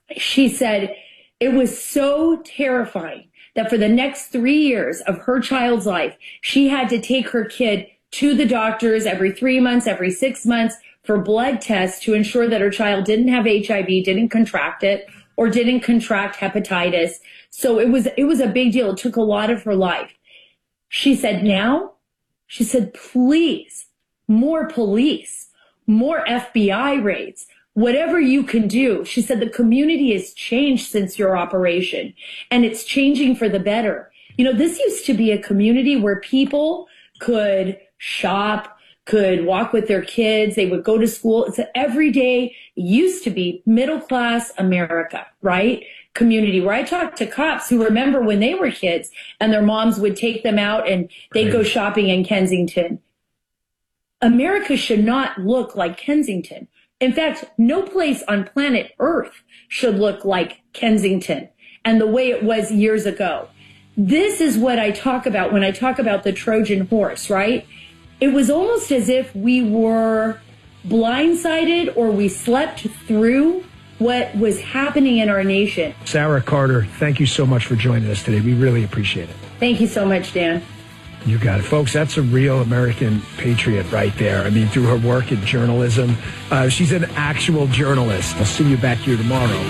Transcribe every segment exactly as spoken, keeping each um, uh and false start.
She said it was so terrifying that for the next three years of her child's life, she had to take her kid to the doctors every three months, every six months for blood tests to ensure that her child didn't have H I V, didn't contract it, or didn't contract hepatitis. So it was, it was a big deal. It took a lot of her life. She said, now, she said, please, more police, more F B I raids, whatever you can do. She said, the community has changed since your operation, and it's changing for the better. You know, this used to be a community where people could shop, could walk with their kids. They would go to school. It's an everyday, used to be middle class America, right? Community where I talked to cops who remember when they were kids and their moms would take them out and they'd right. go shopping in Kensington. America should not look like Kensington. In fact, no place on planet Earth should look like Kensington and the way it was years ago. This is what I talk about when I talk about the Trojan horse, right? It was almost as if we were blindsided or we slept through what was happening in our nation. Sarah Carter, thank you so much for joining us today. We really appreciate it. Thank you so much, Dan. You got it. Folks, that's a real American patriot right there. I mean, through her work in journalism. Uh, she's an actual journalist. I'll see you back here tomorrow.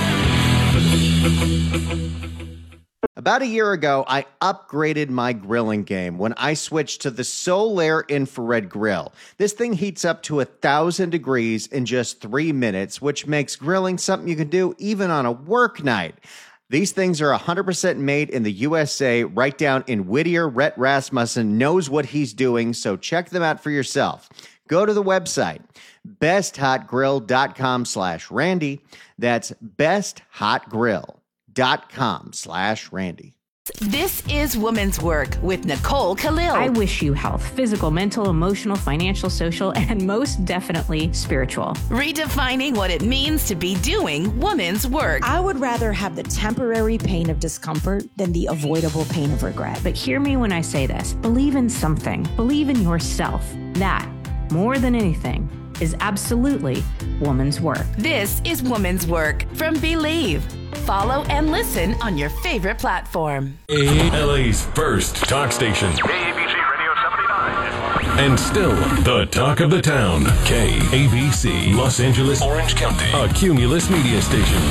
About a year ago, I upgraded my grilling game when I switched to the Solaire infrared grill. This thing heats up to a thousand degrees in just three minutes, which makes grilling something you can do even on a work night. These things are one hundred percent made in the U S A, right down in Whittier. Rhett Rasmussen knows what he's doing, so check them out for yourself. Go to the website, besthotgrill.com slash Randy. That's besthotgrill.com slash Randy. This is Woman's Work with Nicole Khalil. I wish you health, physical, mental, emotional, financial, social, and most definitely spiritual. Redefining what it means to be doing woman's work. I would rather have the temporary pain of discomfort than the avoidable pain of regret. But hear me when I say this. Believe in something. Believe in yourself. That, more than anything, is absolutely woman's work. This is Woman's Work from Believe. Follow and listen on your favorite platform. L A's first talk station. K A B C Radio seventy-nine. And still the talk of the town. K A B C, Los Angeles, Orange County. A Cumulus media station.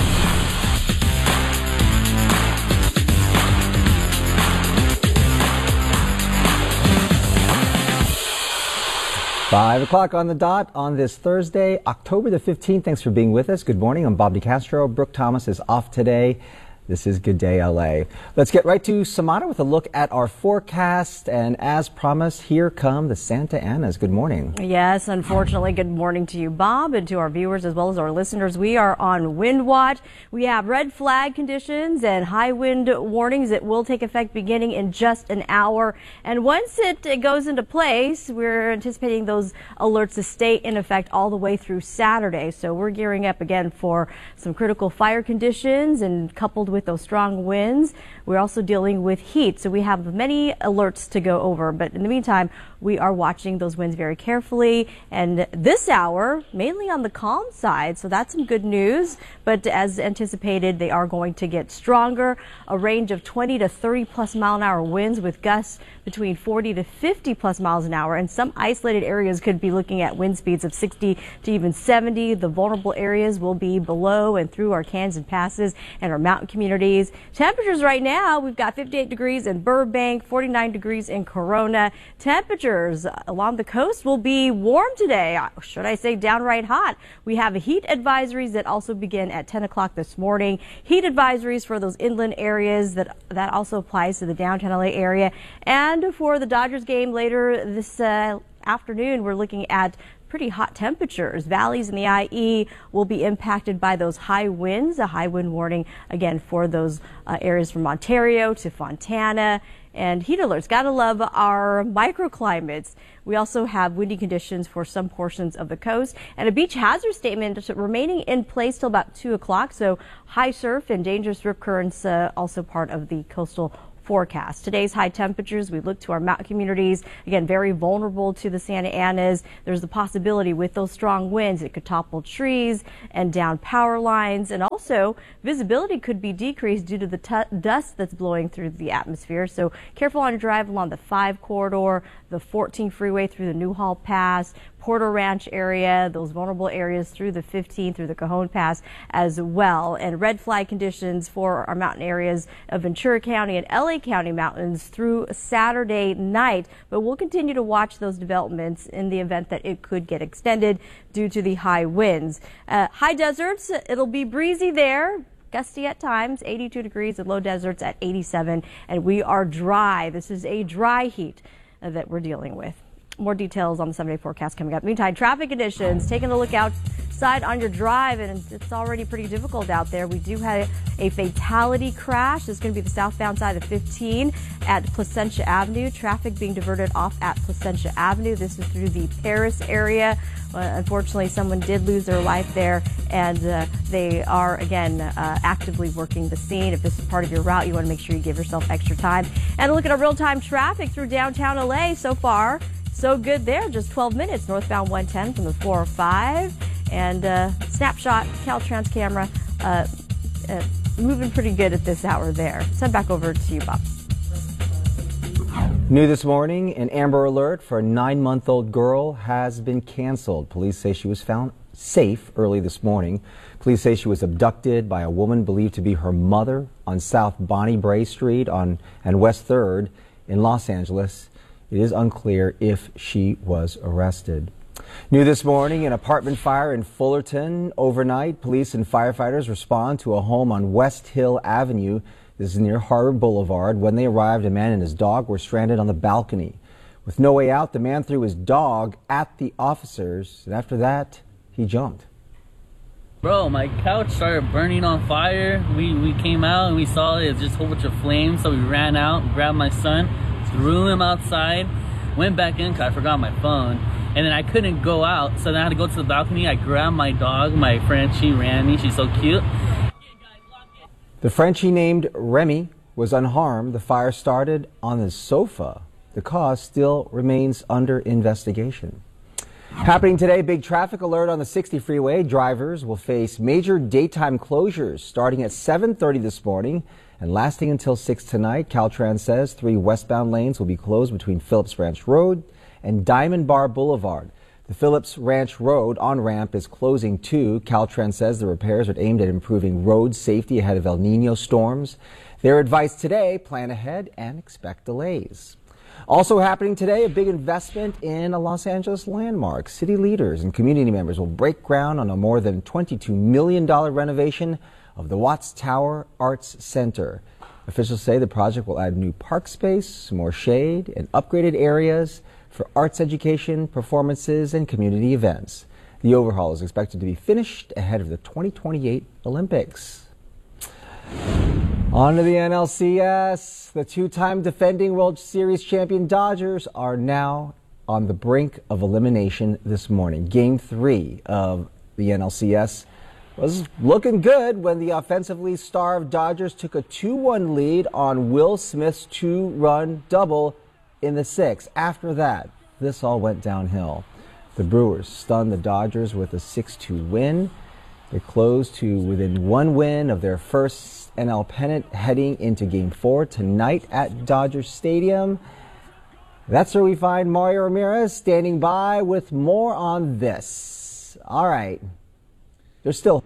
Five o'clock on the dot on this Thursday, October the fifteenth. Thanks for being with us. Good morning. I'm Bob DeCastro. Brooke Thomas is off today. This is Good Day L A. Let's get right to Samana with a look at our forecast. And as promised, here come the Santa Anas. Good morning. Yes, unfortunately, good morning to you, Bob, and to our viewers as well as our listeners. We are on wind watch. We have red flag conditions and high wind warnings that will take effect beginning in just an hour. And once it, it goes into place, we're anticipating those alerts to stay in effect all the way through Saturday. So we're gearing up again for some critical fire conditions, and coupled with With those strong winds, we're also dealing with heat. So we have many alerts to go over. But in the meantime, we are watching those winds very carefully. And this hour, mainly on the calm side. So that's some good news. But as anticipated, they are going to get stronger. A range of twenty to thirty plus mile an hour winds with gusts between forty to fifty plus miles an hour. And some isolated areas could be looking at wind speeds of sixty to even seventy. The vulnerable areas will be below and through our canyons and passes and our mountain communities. Temperatures right now, we've got fifty-eight degrees in Burbank, forty-nine degrees in Corona. Temperatures along the coast will be warm today. Should I say downright hot? We have heat advisories that also begin at ten o'clock this morning. Heat advisories for those inland areas, that that also applies to the downtown L A area. And for the Dodgers game later this uh, afternoon, we're looking at pretty hot temperatures. Valleys in the I E will be impacted by those high winds. A high wind warning again for those uh, areas from Ontario to Fontana. And heat alerts. Gotta love our microclimates. We also have windy conditions for some portions of the coast, and a beach hazard statement remaining in place till about two o'clock. So high surf and dangerous rip currents uh, also part of the coastal forecast. Today's high temperatures, we look to our mountain communities, again, very vulnerable to the Santa Anas. There's the possibility with those strong winds, it could topple trees and down power lines. And also visibility could be decreased due to the t dust that's blowing through the atmosphere. So careful on your drive along the five corridor, the fourteen freeway through the Newhall Pass, Porter Ranch area, those vulnerable areas through the fifteen, through the Cajon Pass as well. And red flag conditions for our mountain areas of Ventura County and L A County mountains through Saturday night. But we'll continue to watch those developments in the event that it could get extended due to the high winds. Uh, high deserts, it'll be breezy there. Gusty at times, eighty-two degrees, and low deserts at eighty-seven. And we are dry. This is a dry heat uh, that we're dealing with. More details on the seven-day forecast coming up. Meantime, traffic conditions, taking a look outside on your drive, and it's already pretty difficult out there. We do have a fatality crash. This is going to be the southbound side of fifteen at Placentia Avenue. Traffic being diverted off at Placentia Avenue. This is through the Paris area. Uh, unfortunately, someone did lose their life there, and uh, they are, again, uh, actively working the scene. If this is part of your route, you want to make sure you give yourself extra time. And a look at our real-time traffic through downtown L A so far. So good there, just twelve minutes, northbound one ten from the four oh five. And uh, snapshot, Caltrans camera, uh, uh, moving pretty good at this hour there. Send back over to you, Bob. New this morning, an Amber Alert for a nine-month-old girl has been canceled. Police say she was found safe early this morning. Police say she was abducted by a woman believed to be her mother on South Bonnie Bray Street on and West third in Los Angeles. It is unclear if she was arrested. New this morning, an apartment fire in Fullerton. Overnight, police and firefighters respond to a home on West Hill Avenue. This is near Harbor Boulevard. When they arrived, a man and his dog were stranded on the balcony. With no way out, the man threw his dog at the officers, and after that, he jumped. Bro, my couch started burning on fire. We, we came out and we saw it was just a whole bunch of flames, so we ran out, grabbed my son, threw him outside, went back in because I forgot my phone, and then I couldn't go out, so then I had to go to the balcony. I grabbed my dog, my friend, she ran me, she's so cute. The Frenchie named Remy was unharmed. The fire started on his sofa. The cause still remains under investigation. Happening today, big traffic alert on the sixty freeway. Drivers will face major daytime closures starting at seven thirty this morning and lasting until six tonight. Caltrans says three westbound lanes will be closed between Phillips Ranch Road and Diamond Bar Boulevard. The Phillips Ranch Road on-ramp is closing too. Caltrans says the repairs are aimed at improving road safety ahead of El Nino storms. Their advice today, plan ahead and expect delays. Also happening today, a big investment in a Los Angeles landmark. City leaders and community members will break ground on a more than twenty-two million dollars renovation of the Watts Tower Arts Center. Officials say the project will add new park space, more shade, and upgraded areas for arts education, performances, and community events. The overhaul is expected to be finished ahead of the twenty twenty-eight Olympics. On to the N L C S. The two-time defending World Series champion Dodgers are now on the brink of elimination this morning. Game three of the N L C S was looking good when the offensively starved Dodgers took a two one lead on Will Smith's two-run double in the sixth. After that, this all went downhill. The Brewers stunned the Dodgers with a six two win. They closed to within one win of their first N L pennant heading into Game four tonight at Dodger Stadium. That's where we find Mario Ramirez standing by with more on this. All right. There's still...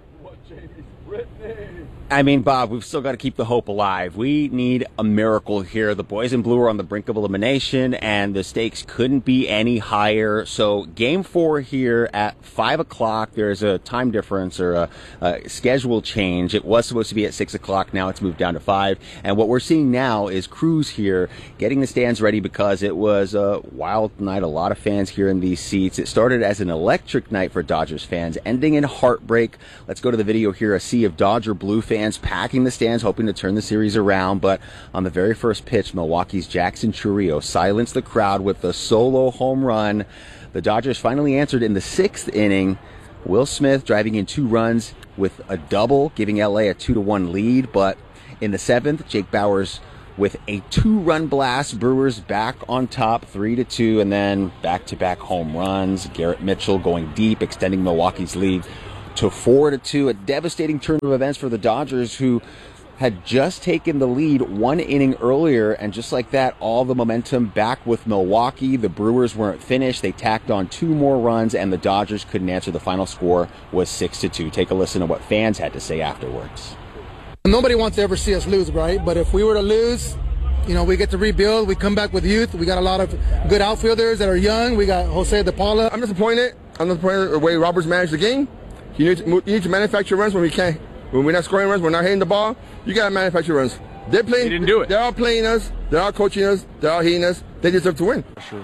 I mean, Bob, we've still got to keep the hope alive. We need a miracle here. The boys in blue are on the brink of elimination, and the stakes couldn't be any higher. So game four here at five o'clock. There's a time difference or a, a schedule change. It was supposed to be at six o'clock. Now it's moved down to five. And what we're seeing now is crews here getting the stands ready because it was a wild night. A lot of fans here in these seats. It started as an electric night for Dodgers fans, ending in heartbreak. Let's go to the video here. A sea of Dodger blue fans packing the stands, hoping to turn the series around. But on the very first pitch, Milwaukee's Jackson Chourio silenced the crowd with a solo home run. The Dodgers finally answered in the sixth inning. Will Smith driving in two runs with a double, giving L A a two to one lead. But in the seventh, Jake Bauers with a two-run blast. Brewers back on top, three to two, and then back-to-back home runs. Garrett Mitchell going deep, extending Milwaukee's lead to four to two. A devastating turn of events for the Dodgers, who had just taken the lead one inning earlier, and just like that, all the momentum back with Milwaukee. The Brewers weren't finished. They tacked on two more runs, and the Dodgers couldn't answer. The final score was six to two. Take a listen to what fans had to say afterwards. Nobody wants to ever see us lose, right? But if we were to lose, you know, we get to rebuild. We come back with youth. We got a lot of good outfielders that are young. We got Jose De Paula. I'm disappointed. I'm disappointed with the way Roberts managed the game. You need to, you need to manufacture runs when we can't. When we're not scoring runs, we're not hitting the ball. You got to manufacture runs. They're playing. They didn't do it. They're all playing us. They're all coaching us. They're all hitting us. They deserve to win. Sure.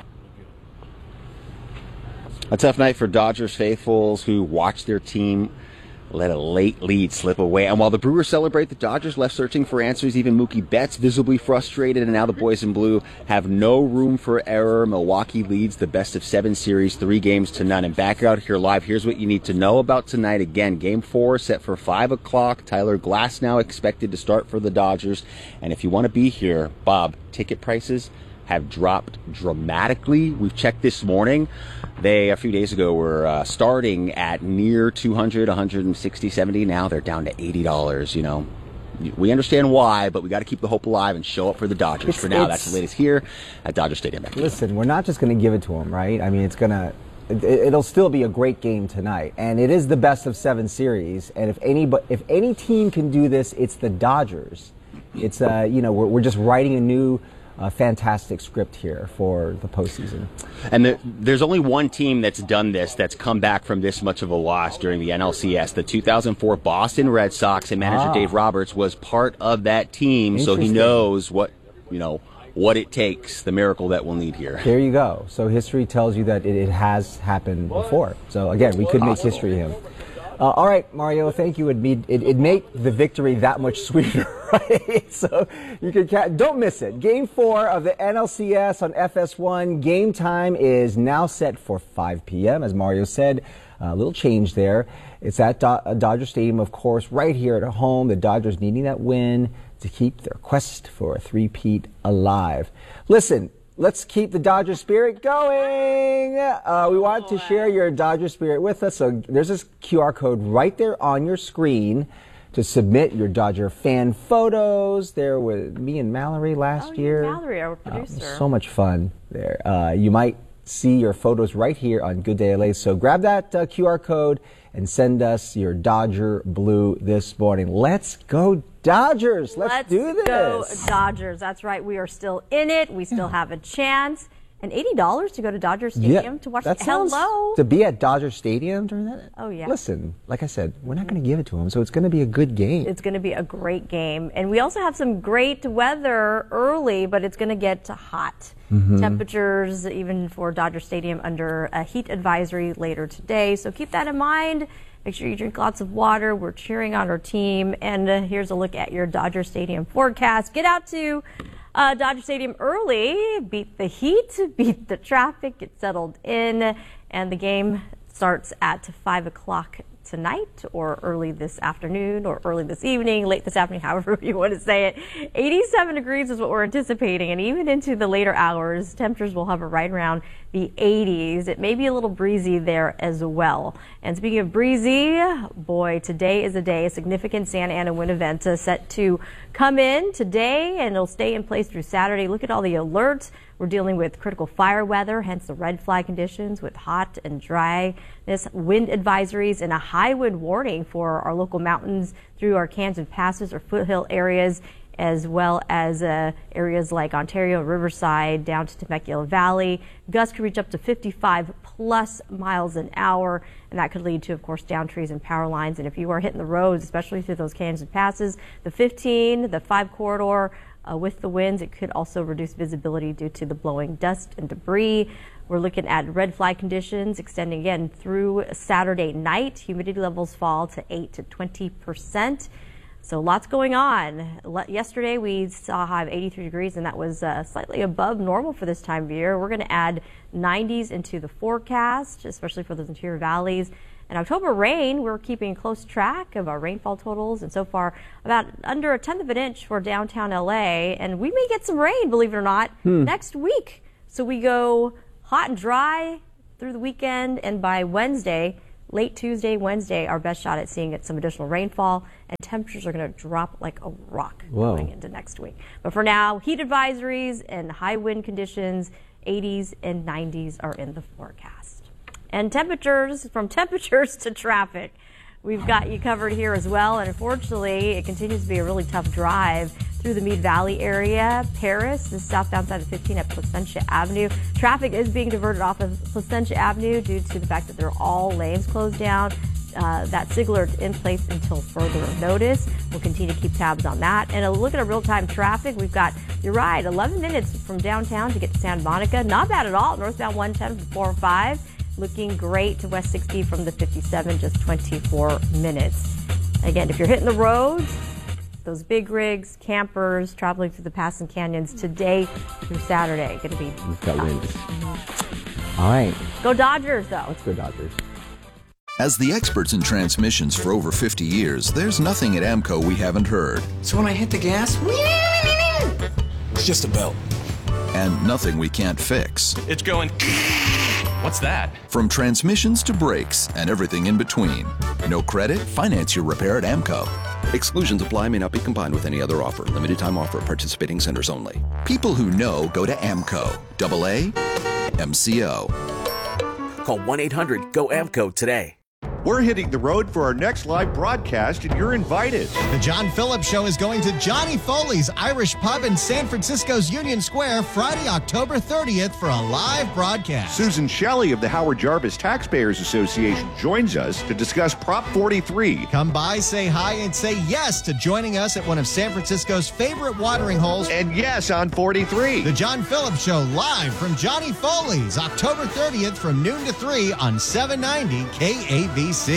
A tough night for Dodgers faithfuls who watched their team let a late lead slip away. And while the Brewers celebrate, the Dodgers left searching for answers. Even Mookie Betts visibly frustrated, and now the boys in blue have no room for error. Milwaukee leads the best of seven series, three games to none. And back out here live, here's what you need to know about tonight. Again, game four set for five o'clock. Tyler Glasnow expected to start for the Dodgers. And if you want to be here, Bob, ticket prices have dropped dramatically. We've checked this morning. They, a few days ago, were uh, starting at near two hundred, one sixty, seventy. Now they're down to eighty dollars, you know. We understand why, but we got to keep the hope alive and show up for the Dodgers. It's, for now, that's the latest here at Dodger Stadium. Listen, we're not just going to give it to them, right? I mean, it's going to, it, it'll still be a great game tonight. And it is the best of seven series. And if any, if any team can do this, it's the Dodgers. It's, uh, you know, we're, we're just writing a new, a fantastic script here for the postseason. And the, there's only one team that's done this, that's come back from this much of a loss during the N L C S. The two thousand four Boston Red Sox, and manager Ah. Dave Roberts was part of that team, so he knows what, you know, what it takes, the miracle that we'll need here. There you go. So history tells you that it, it has happened before. So again, we could make history here. Uh, all right, Mario, thank you. It'd, be, it, it'd make the victory that much sweeter, right? So you can ca- don't miss it. Game four of the N L C S on F S one. Game time is now set for five p.m. As Mario said, a little change there. It's at Do- Dodger Stadium, of course, right here at home. The Dodgers needing that win to keep their quest for a three-peat alive. Listen, let's keep the Dodger spirit going. Uh, we want to share your Dodger spirit with us. So there's this Q R code right there on your screen to submit your Dodger fan photos. There with me and Mallory last oh, year. Mallory, our producer. Uh, so much fun there. Uh, you might see your photos right here on Good Day L A. So grab that uh, Q R code and send us your Dodger blue this morning. Let's go Dodgers. Let's, Let's do this. go Dodgers. That's right. We are still in it. We still have a chance. And eighty dollars to go to Dodger Stadium Yeah, to watch that the sounds- Hello. To be at Dodger Stadium during that? Oh, yeah. Listen, like I said, we're not going to give it to them, so it's going to be a good game. It's going to be a great game. And we also have some great weather early, but it's going to get hot. Mhm. Temperatures, even for Dodger Stadium, under a heat advisory later today. So keep that in mind. Make sure you drink lots of water. We're cheering on our team. And uh, here's a look at your Dodger Stadium forecast. Get out to uh, Dodger Stadium early. Beat the heat, beat the traffic, get settled in. And the game starts at five o'clock tonight, or early this afternoon, or early this evening, late this afternoon, however you want to say it. eighty-seven degrees is what we're anticipating, and even into the later hours, temperatures will hover right around the eighties. It may be a little breezy there as well. And speaking of breezy, boy, today is a day. A significant Santa Ana wind event uh, set to come in today, and it'll stay in place through Saturday. Look at all the alerts. We're dealing with critical fire weather, hence the red flag conditions with hot and dryness, wind advisories, and a high wind warning for our local mountains through our canyons and passes or foothill areas, as well as uh, areas like Ontario, Riverside, down to Temecula Valley. Gusts could reach up to fifty-five plus miles an hour, and that could lead to, of course, down trees and power lines. And if you are hitting the roads, especially through those canyons and passes, the fifteen, the five corridor, Uh, with the winds, it could also reduce visibility due to the blowing dust and debris. We're looking at red flag conditions extending again through Saturday night. Humidity levels fall to eight to twenty percent. So lots going on. Le- yesterday we saw a high of eighty-three degrees, and that was uh, slightly above normal for this time of year. We're going to add nineties into the forecast, especially for those interior valleys. And October rain, we're keeping close track of our rainfall totals, and so far about under a tenth of an inch for downtown L A, and we may get some rain, believe it or not, hmm. next week. So we go hot and dry through the weekend, and by Wednesday, late Tuesday, Wednesday, our best shot at seeing some additional rainfall, and temperatures are going to drop like a rock Whoa. going into next week. But for now, heat advisories and high wind conditions, eighties and nineties are in the forecast. And temperatures, from temperatures to traffic, we've got you covered here as well. And unfortunately, it continues to be a really tough drive through the Mead Valley area. Paris, the southbound side of fifteen at Placentia Avenue. Traffic is being diverted off of Placentia Avenue due to the fact that there are all lanes closed down. Uh, that signal is in place until further notice. We'll continue to keep tabs on that. And a look at our real-time traffic. We've got, you're right, eleven minutes from downtown to get to Santa Monica. Not bad at all. Northbound one ten from four oh five. Looking great to West sixty from the fifty-seven, just twenty-four minutes. Again, if you're hitting the roads, those big rigs, campers, traveling through the Pass and Canyons today through Saturday, going to be We've got wind. Mm-hmm. All right. Go Dodgers, though. Let's go Dodgers. As the experts in transmissions for over fifty years, there's nothing at AMCO we haven't heard. So when I hit the gas, it's just a belt. And nothing we can't fix. It's going... What's that? From transmissions to brakes and everything in between. No credit? Finance your repair at AMCO. Exclusions apply, may not be combined with any other offer. Limited time offer, participating centers only. People who know go to AMCO. Double A M C O. Call one eight hundred go AMCO today. We're hitting the road for our next live broadcast, and you're invited. The John Phillips Show is going to Johnny Foley's Irish Pub in San Francisco's Union Square Friday, October thirtieth for a live broadcast. Susan Shelley of the Howard Jarvis Taxpayers Association joins us to discuss Prop forty-three. Come by, say hi, and say yes to joining us at one of San Francisco's favorite watering holes. And yes on forty-three. The John Phillips Show live from Johnny Foley's October thirtieth from noon to three on seven ninety K A B C.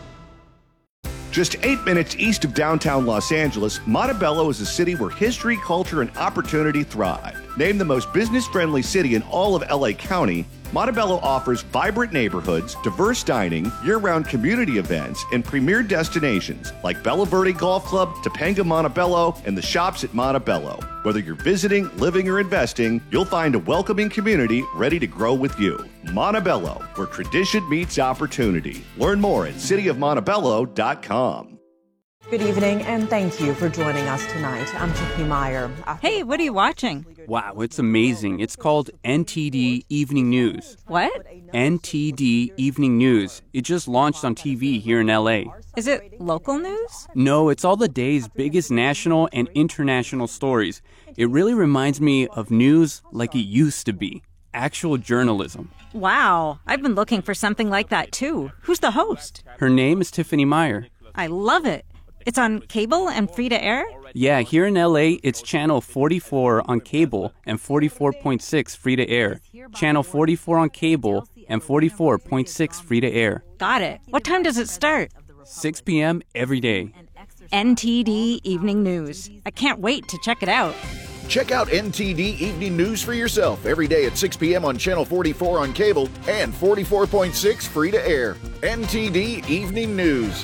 Just eight minutes east of downtown Los Angeles, Montebello is a city where history, culture, and opportunity thrive. Named the most business-friendly city in all of L A County, Montebello offers vibrant neighborhoods, diverse dining, year-round community events, and premier destinations like Bella Verde Golf Club, Topanga Montebello, and the shops at Montebello. Whether you're visiting, living, or investing, you'll find a welcoming community ready to grow with you. Montebello, where tradition meets opportunity. Learn more at city of montebello dot com. Good evening, and thank you for joining us tonight. I'm Tiffany Meyer. Hey, what are you watching? Wow, it's amazing. It's called N T D Evening News. What? N T D Evening News. It just launched on T V here in L A. Is it local news? No, it's all the day's biggest national and international stories. It really reminds me of news like it used to be. Actual journalism. Wow, I've been looking for something like that too. Who's the host? Her name is Tiffany Meyer. I love it. It's on cable and free to air? Yeah, here in L A, it's channel forty-four on cable and forty-four point six free to air. Channel forty-four on cable and forty-four point six free to air. Got it. What time does it start? six p.m. every day. N T D Evening News. I can't wait to check it out. Check out N T D Evening News for yourself every day at six p.m. on Channel forty-four on cable and forty-four point six free to air. N T D Evening News.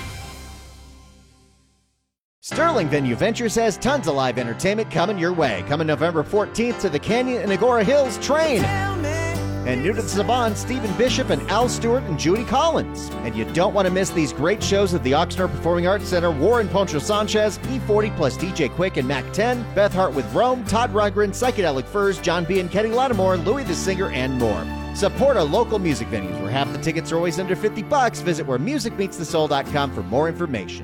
Sterling Venue Ventures has tons of live entertainment coming your way. Coming November fourteenth to the Canyon and Agora Hills Train. And new to the Saban, Stephen Bishop and Al Stewart and Judy Collins. And you don't want to miss these great shows at the Oxnard Performing Arts Center. Warren Poncho Sanchez, E forty plus D J Quick and Mac ten, Beth Hart with Rome, Todd Rundgren, Psychedelic Furs, John B. and Kenny Lattimore, Louis the Singer, and more. Support our local music venues where half the tickets are always under fifty bucks. Visit where music meets the soul dot com for more information.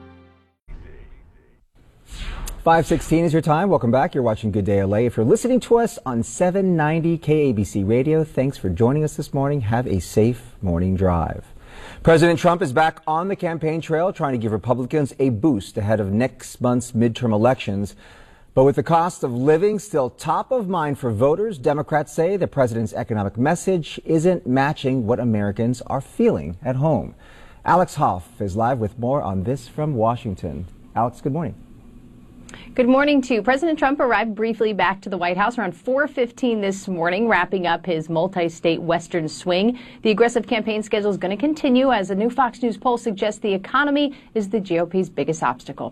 five sixteen is your time. Welcome back. You're watching Good Day L A. If you're listening to us on seven ninety K A B C Radio, thanks for joining us this morning. Have a safe morning drive. President Trump is back on the campaign trail trying to give Republicans a boost ahead of next month's midterm elections. But with the cost of living still top of mind for voters, Democrats say the president's economic message isn't matching what Americans are feeling at home. Alex Hoff is live with more on this from Washington. Alex, good morning. Good morning to you. President Trump arrived briefly back to the White House around four fifteen this morning, wrapping up his multi-state western swing. The aggressive campaign schedule is going to continue as a new Fox News poll suggests the economy is the G O P's biggest obstacle.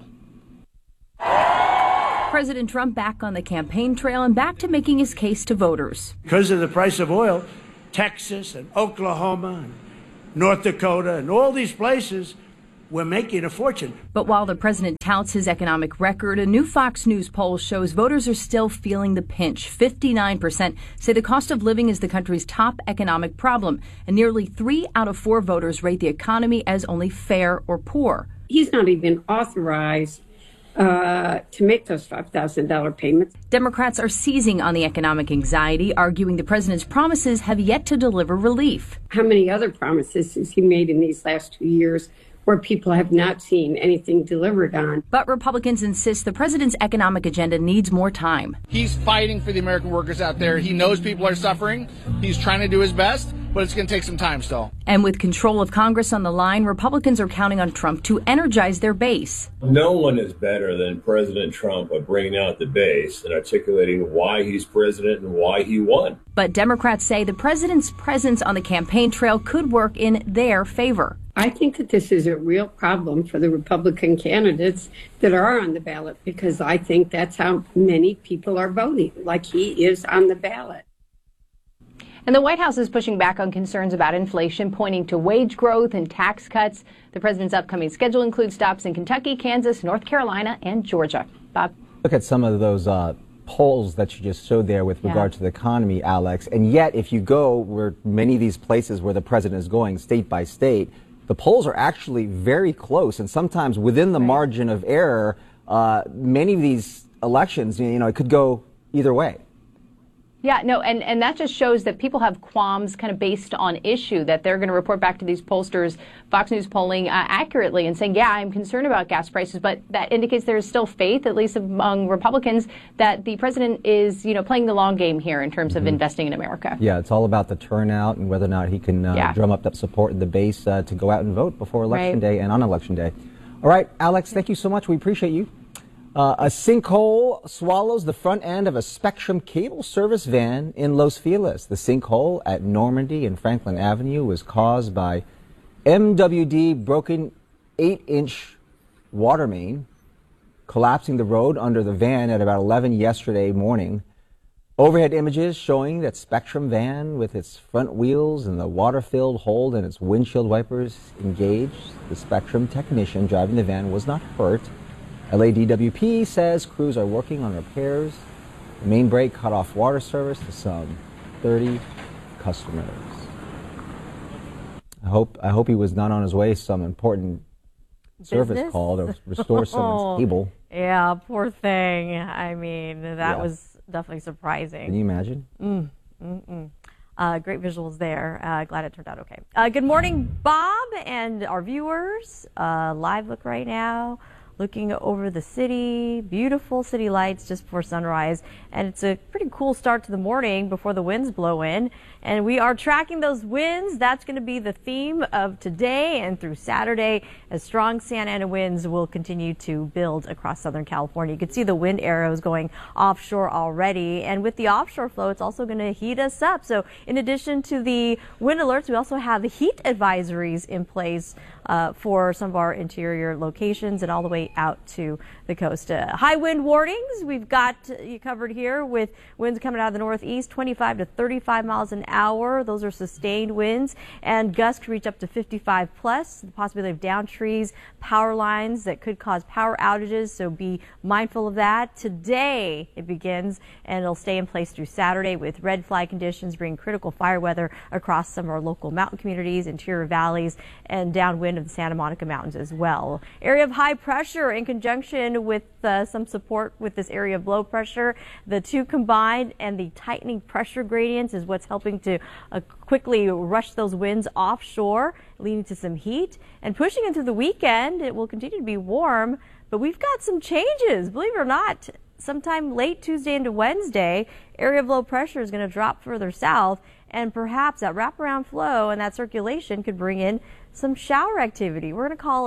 President Trump back on the campaign trail and back to making his case to voters. Because of the price of oil, Texas and Oklahoma and North Dakota and all these places, we're making a fortune. But while the president touts his economic record, a new Fox News poll shows voters are still feeling the pinch. fifty-nine percent say the cost of living is the country's top economic problem, and nearly three out of four voters rate the economy as only fair or poor. He's not even authorized Uh, to make those five thousand dollars payments. Democrats are seizing on the economic anxiety, arguing the president's promises have yet to deliver relief. How many other promises has he made in these last two years where people have not seen anything delivered on? But Republicans insist the president's economic agenda needs more time. He's fighting for the American workers out there. He knows people are suffering. He's trying to do his best, but it's going to take some time still. And with control of Congress on the line, Republicans are counting on Trump to energize their base. No one is better than President Trump at bringing out the base and articulating why he's president and why he won. But Democrats say the president's presence on the campaign trail could work in their favor. I think that this is a real problem for the Republican candidates that are on the ballot, because I think that's how many people are voting, like he is on the ballot. And the White House is pushing back on concerns about inflation, pointing to wage growth and tax cuts. The president's upcoming schedule includes stops in Kentucky, Kansas, North Carolina, and Georgia. Bob? Look at some of those uh, polls that you just showed there with regard yeah. to the economy, Alex. And yet, if you go where many of these places where the president is going, state by state, the polls are actually very close, and sometimes within the right. margin of error. Uh, many of these elections, you know, it could go either way. Yeah, no, and, and that just shows that people have qualms kind of based on issue, that they're going to report back to these pollsters, Fox News polling uh, accurately and saying, yeah, I'm concerned about gas prices, but that indicates there is still faith, at least among Republicans, that the president is, you know, playing the long game here in terms mm-hmm. of investing in America. Yeah, it's all about the turnout and whether or not he can uh, yeah. drum up that support in the base uh, to go out and vote before Election right. Day and on Election Day. All right, Alex, thank you so much. We appreciate you. Uh, a sinkhole swallows the front end of a Spectrum cable service van in Los Feliz. The sinkhole at Normandy and Franklin Avenue was caused by M W D broken eight inch water main collapsing the road under the van at about eleven yesterday morning. Overhead images showing that Spectrum van with its front wheels and the water-filled hold and its windshield wipers engaged. The Spectrum technician driving the van was not hurt. L A D W P says crews are working on repairs. The main break cut off water service to some thirty customers. I hope I hope he was not on his way to some important Business? service call to restore someone's cable. Yeah, poor thing. I mean, that Yeah. was definitely surprising. Can you imagine? Mm, mm, mm. Uh, great visuals there. Uh, glad it turned out okay. Uh, good morning, Bob, and our viewers. Uh, live look right now. Looking over the city, beautiful city lights just before sunrise, and it's a pretty cool start to the morning before the winds blow in. And we are tracking those winds. That's going to be the theme of today and through Saturday, as strong Santa Ana winds will continue to build across Southern California. You can see the wind arrows going offshore already, and with the offshore flow, it's also going to heat us up. So in addition to the wind alerts, we also have heat advisories in place uh, for some of our interior locations and all the way out to the coast. Uh, high wind warnings we've got you covered here, with winds coming out of the northeast, twenty-five to thirty-five miles an hour. Those are sustained winds, and gusts could reach up to fifty-five plus. The possibility of down trees, power lines that could cause power outages, so be mindful of that. Today it begins, and it'll stay in place through Saturday, with red flag conditions bringing critical fire weather across some of our local mountain communities, interior valleys, and downwind of the Santa Monica Mountains as well. Area of high pressure in conjunction with uh, some support with this area of low pressure. The two combined and the tightening pressure gradients is what's helping to uh, quickly rush those winds offshore, leading to some heat. And pushing into the weekend, it will continue to be warm, but we've got some changes, believe it or not. Sometime late Tuesday into Wednesday, area of low pressure is going to drop further south, and perhaps that wraparound flow and that circulation could bring in some shower activity. We're going to call a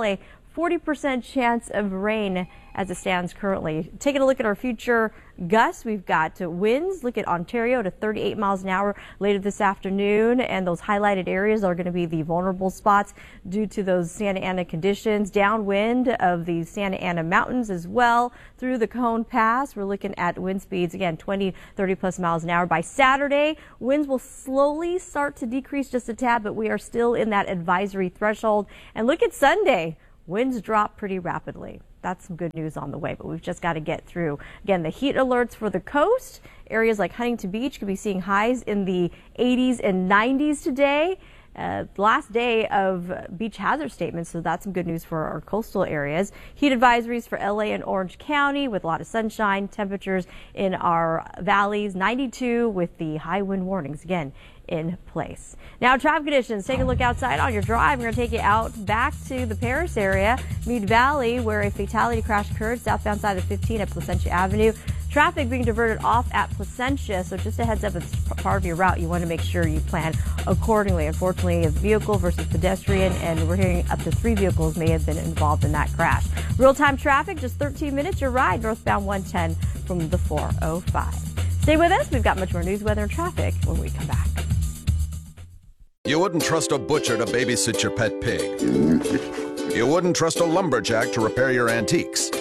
forty percent chance of rain as it stands currently. Taking a look at our future gusts, we've got winds. Look at Ontario to thirty-eight miles an hour later this afternoon, and those highlighted areas are going to be the vulnerable spots due to those Santa Ana conditions. Downwind of the Santa Ana Mountains as well through the Cone Pass. We're looking at wind speeds again twenty, thirty plus miles an hour. By Saturday, winds will slowly start to decrease just a tad, but we are still in that advisory threshold. And look at Sunday, winds drop pretty rapidly. That's some good news on the way, but we've just got to get through. Again, the heat alerts for the coast. Areas like Huntington Beach could be seeing highs in the eighties and nineties today. Uh, last day of beach hazard statements, so that's some good news for our coastal areas. Heat advisories for L A and Orange County with a lot of sunshine. Temperatures in our valleys, ninety-two with the high wind warnings again in place. Now, traffic conditions. Take a look outside on your drive. We're going to take you out back to the Paris area, Meade Valley, where a fatality crash occurred southbound side of fifteen at Placentia Avenue. Traffic being diverted off at Placentia, so just a heads up, it's part of your route. You want to make sure you plan accordingly. Unfortunately, it's vehicle versus pedestrian, and we're hearing up to three vehicles may have been involved in that crash. Real-time traffic, just thirteen minutes. Your ride northbound one ten from the four oh five. Stay with us. We've got much more news, weather, and traffic when we come back. You wouldn't trust a butcher to babysit your pet pig. You wouldn't trust a lumberjack to repair your antiques.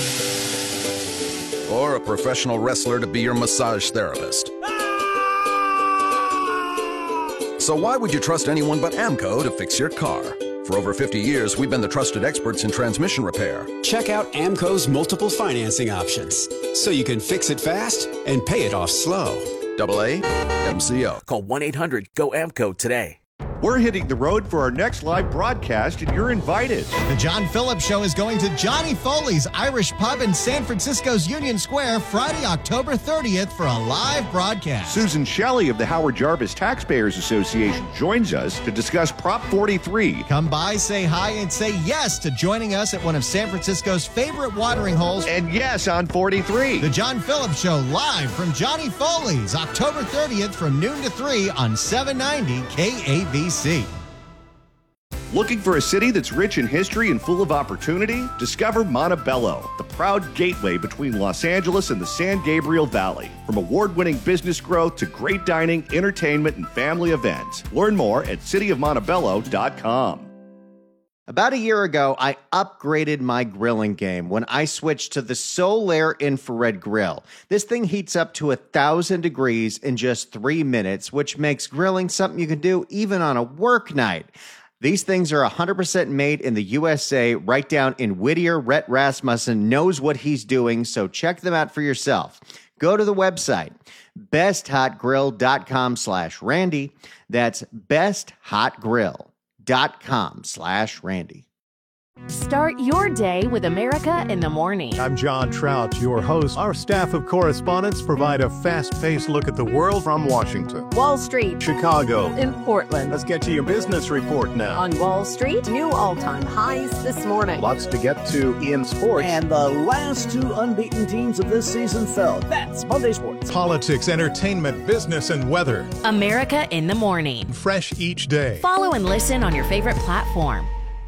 Or a professional wrestler to be your massage therapist. So why would you trust anyone but AMCO to fix your car? For over fifty years, we've been the trusted experts in transmission repair. Check out AMCO's multiple financing options, so you can fix it fast and pay it off slow. Double A M C O. Call one eight hundred G O A M C O today. We're hitting the road for our next live broadcast, and you're invited. The John Phillips Show is going to Johnny Foley's Irish Pub in San Francisco's Union Square Friday, October thirtieth for a live broadcast. Susan Shelley of the Howard Jarvis Taxpayers Association joins us to discuss Prop forty-three. Come by, say hi, and say yes to joining us at one of San Francisco's favorite watering holes. And yes on forty-three. The John Phillips Show live from Johnny Foley's October thirtieth from noon to three on seven ninety K A B C. Looking for a city that's rich in history and full of opportunity? Discover Montebello, the proud gateway between Los Angeles and the San Gabriel Valley. From award-winning business growth to great dining, entertainment, and family events. Learn more at city of montebello dot com. About a year ago, I upgraded my grilling game when I switched to the Solaire Infrared Grill. This thing heats up to a thousand degrees in just three minutes, which makes grilling something you can do even on a work night. These things are one hundred percent made in the U S A, right down in Whittier. Rhett Rasmussen knows what he's doing, so check them out for yourself. Go to the website, besthotgrill.com slash Randy. That's besthotgrill.com slash Randy. Start your day with America in the Morning. I'm John Trout, your host. Our staff of correspondents provide a fast-paced look at the world from Washington, Wall Street, Chicago, in Portland. Let's get to your business report now. On Wall Street, new all-time highs this morning. Lots to get to in sports. And the last two unbeaten teams of this season fell. That's Monday Sports. Politics, entertainment, business, and weather. America in the Morning. Fresh each day. Follow and listen on your favorite platform.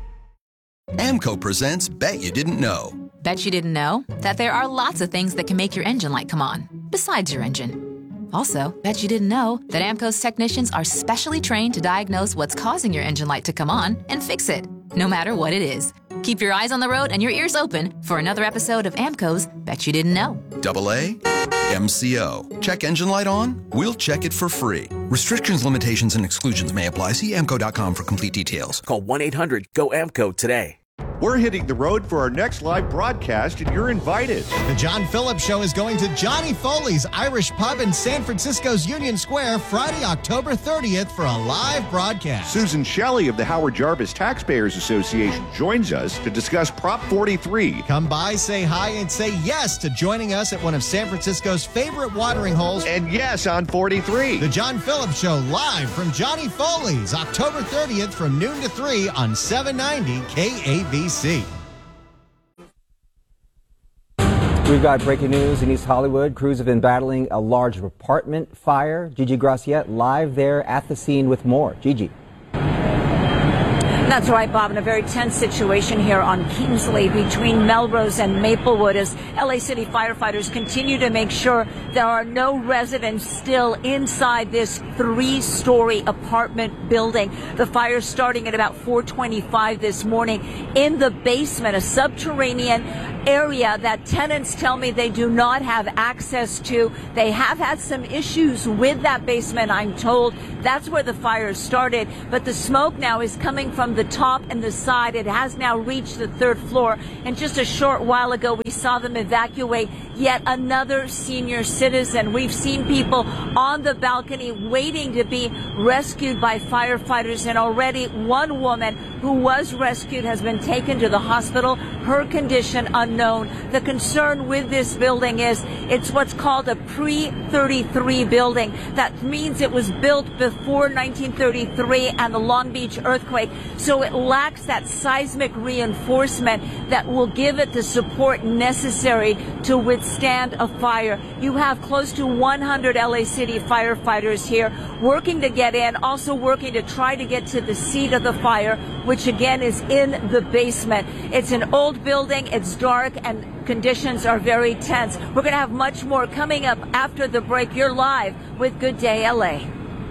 AMCO presents Bet You Didn't Know. Bet you didn't know that there are lots of things that can make your engine light come on, besides your engine. Also, bet you didn't know that AMCO's technicians are specially trained to diagnose what's causing your engine light to come on and fix it, no matter what it is. Keep your eyes on the road and your ears open for another episode of AMCO's Bet You Didn't Know. Double A M C O. Check engine light on? We'll check it for free. Restrictions, limitations, and exclusions may apply. See amco dot com for complete details. Call one eight hundred G O A M C O today. We're hitting the road for our next live broadcast, and you're invited. The John Phillips Show is going to Johnny Foley's Irish Pub in San Francisco's Union Square Friday, October thirtieth for a live broadcast. Susan Shelley of the Howard Jarvis Taxpayers Association joins us to discuss Prop forty-three. Come by, say hi, and say yes to joining us at one of San Francisco's favorite watering holes. And yes on forty-three. The John Phillips Show live from Johnny Foley's October thirtieth from noon to three on seven ninety K A B C. We've got breaking news in East Hollywood. Crews have been battling a large apartment fire. Gigi Graciette live there at the scene with more. Gigi. That's right, Bob. In a very tense situation here on Kingsley between Melrose and Maplewood as L A City firefighters continue to make sure there are no residents still inside this three-story apartment building. The fire starting at about four twenty-five this morning in the basement, a subterranean area that tenants tell me they do not have access to. They have had some issues with that basement, I'm told. That's where the fire started, but the smoke now is coming from the top and the side. It has now reached the third floor, and just a short while ago we saw them evacuate yet another senior citizen. We've seen people on the balcony waiting to be rescued by firefighters, and already one woman who was rescued has been taken to the hospital, her condition unknown. The concern with this building is it's what's called a pre thirty-three building. That means it was built before nineteen thirty-three and the Long Beach earthquake, so it lacks that seismic reinforcement that will give it the support necessary to withstand a fire. You have close to one hundred L A City firefighters here working to get in, also working to try to get to the seat of the fire, which again is in the basement. It's an old building, it's dark, and conditions are very tense. We're going to have much more coming up after the break. You're live with Good Day L A.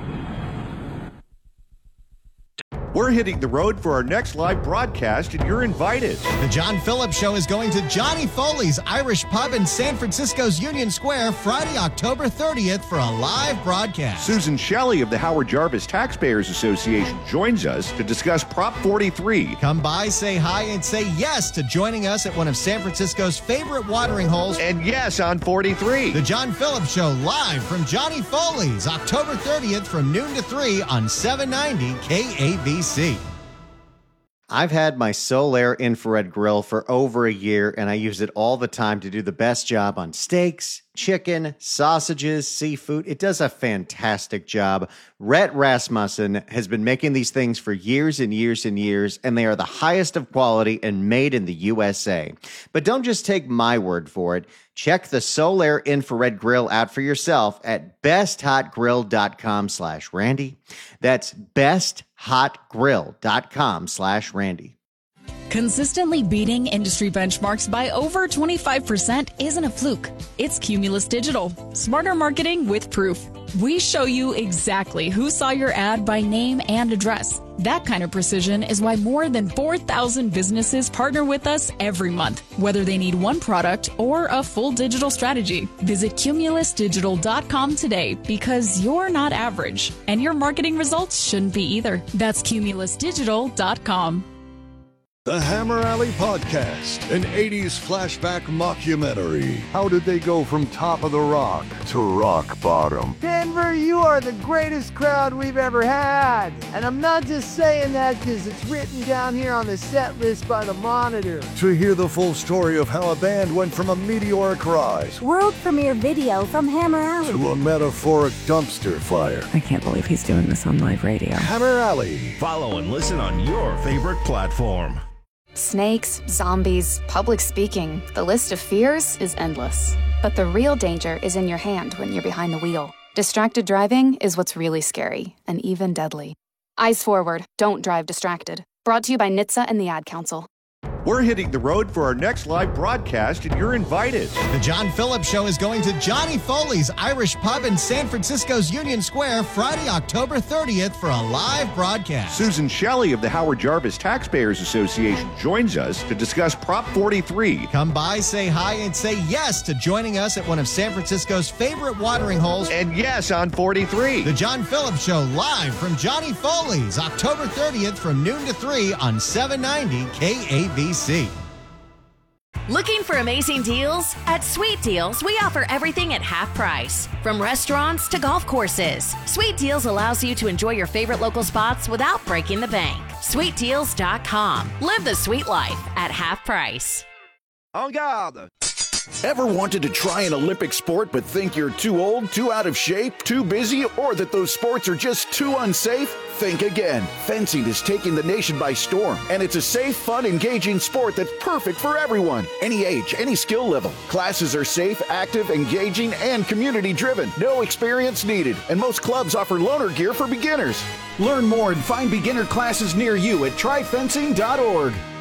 We're hitting the road for our next live broadcast, and you're invited. The John Phillips Show is going to Johnny Foley's Irish Pub in San Francisco's Union Square Friday, October thirtieth for a live broadcast. Susan Shelley of the Howard Jarvis Taxpayers Association joins us to discuss Prop forty-three. Come by, say hi, and say yes to joining us at one of San Francisco's favorite watering holes. And yes on forty-three. The John Phillips Show live from Johnny Foley's October thirtieth from noon to three on seven ninety K A B C. I've had my Solaire infrared grill for over a year, and I use it all the time to do the best job on steaks, chicken, sausages, seafood. It does a fantastic job. Rhett Rasmussen has been making these things for years and years and years, and they are the highest of quality and made in the U S A. But don't just take my word for it. Check the Solaire infrared grill out for yourself at besthotgrill.com slash Randy. That's besthotgrill.com slash Randy. Consistently beating industry benchmarks by over twenty-five percent isn't a fluke. It's Cumulus Digital. Smarter marketing with proof. We show you exactly who saw your ad by name and address. That kind of precision is why more than four thousand businesses partner with us every month, whether they need one product or a full digital strategy. Visit cumulus digital dot com today, because you're not average, and your marketing results shouldn't be either. That's cumulus digital dot com. The Hammer Alley Podcast, an eighties flashback mockumentary. How did they go from top of the rock to rock bottom? Denver, you are the greatest crowd we've ever had. And I'm not just saying that because it's written down here on the set list by the Monitor. To hear the full story of how a band went from a meteoric rise, world premiere video from Hammer Alley, to a metaphoric dumpster fire. I can't believe he's doing this on live radio. Hammer Alley. Follow and listen on your favorite platform. Snakes, zombies, public speaking. The list of fears is endless. But the real danger is in your hand when you're behind the wheel. Distracted driving is what's really scary and even deadly. Eyes forward, don't drive distracted. Brought to you by N H T S A and the Ad Council. We're hitting the road for our next live broadcast, and you're invited. The John Phillips Show is going to Johnny Foley's Irish Pub in San Francisco's Union Square Friday, October thirtieth for a live broadcast. Susan Shelley of the Howard Jarvis Taxpayers Association joins us to discuss Prop forty-three. Come by, say hi, and say yes to joining us at one of San Francisco's favorite watering holes. And yes on forty-three. The John Phillips Show live from Johnny Foley's October thirtieth from noon to three on seven ninety K A B C. Looking for amazing deals? At Sweet Deals, we offer everything at half price. From restaurants to golf courses, Sweet Deals allows you to enjoy your favorite local spots without breaking the bank. sweet deals dot com. Live the sweet life at half price. En garde! Ever wanted to try an Olympic sport but think you're too old, too out of shape, too busy, or that those sports are just too unsafe? Think again. Fencing is taking the nation by storm, and it's a safe, fun, engaging sport that's perfect for everyone. Any age, any skill level. Classes are safe, active, engaging, and community-driven. No experience needed, and most clubs offer loaner gear for beginners. Learn more and find beginner classes near you at try fencing dot org.